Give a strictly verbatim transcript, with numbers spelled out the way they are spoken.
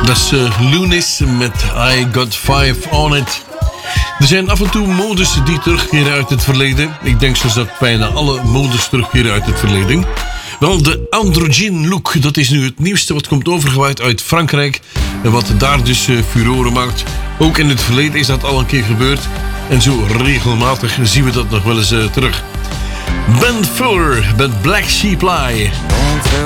Dat is uh, Lunis met I Got Five On It. Er zijn af en toe modes die terugkeren uit het verleden. Ik denk zoals dat bijna alle modes terugkeren uit het verleden. Wel, de androgyne look, dat is nu het nieuwste wat komt overgewaaid uit Frankrijk. En wat daar dus uh, furoren maakt. Ook in het verleden is dat al een keer gebeurd. En zo regelmatig zien we dat nog wel eens uh, terug. Ben Fuller met Black Sheep Lie. Don't tell